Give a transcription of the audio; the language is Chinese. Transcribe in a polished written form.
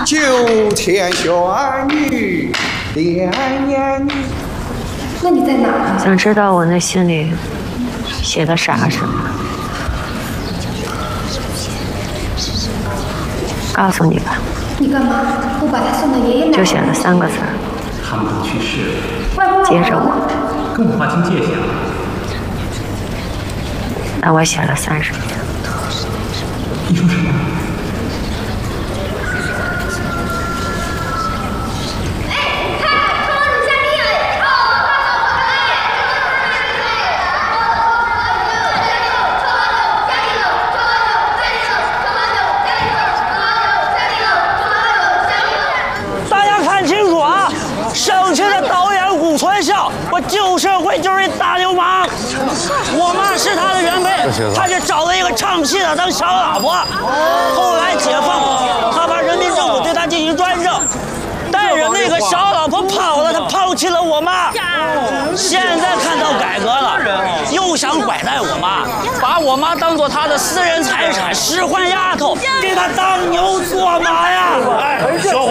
九天玄女，连年女。 那你在哪儿？ 想知道我那信里写的啥是吗？告诉你吧。 你干嘛？我把他送到爷爷奶奶。 就写了3个字儿。 他们都去世了。 接着我。 跟我划清界限了。 那我写了30遍。 你说什么？ 我旧社会就是一大流氓，我妈是他的原配，他就找了一个唱戏的当小老婆。后来解放，他把人民政府对他进行专政，带着那个小老婆跑了，他抛弃了我妈。现在看到改革了，又想拐带我妈，把我妈当做他的私人财产，使唤丫头，给他当牛做马呀！哎，小